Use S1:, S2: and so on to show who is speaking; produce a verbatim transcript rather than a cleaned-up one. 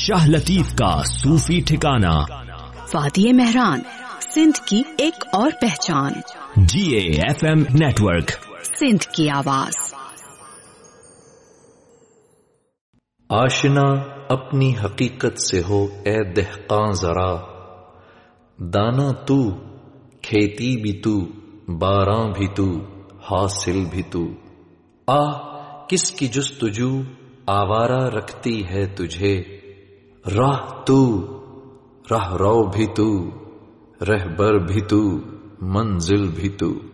S1: शाह लतीफ का सूफी ठिकाना।
S2: वादिये मेहरान, सिंध की एक और पहचान।
S1: जीए एफ एम नेटवर्क,
S2: सिंध की आवाज।
S3: आशिना अपनी हकीकत से हो ए दहकां जरा, दाना तू, खेती भी तू, बारां भी तू, हासिल भी तू। आ किसकी जुस्तजू आवारा रखती है तुझे, राह तू, राह रो भी तू, रहबर भी तू, मंजिल भी तू।